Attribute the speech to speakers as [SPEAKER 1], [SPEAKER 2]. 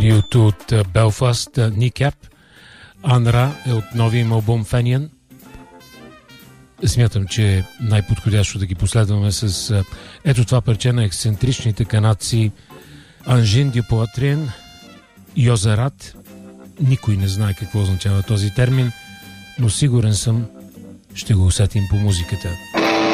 [SPEAKER 1] Триото от Белфаст, Kneecap. Анра е от новия им албум Fenian. Смятам, че е най-подходящо да ги последваме с ето това парче на ексцентричните канадци Анжин Дюпуатрин, Йозерат. Никой не знае какво означава този термин, но сигурен съм, ще го усетим по музиката.